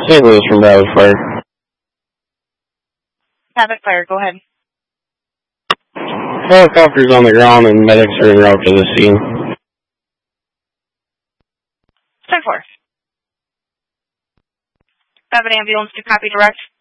St. Louis from Havoc Fire. Havoc Fire, go ahead. Helicopter's on the ground and medics are en route to the scene. 10-4. Have an ambulance to copy direct.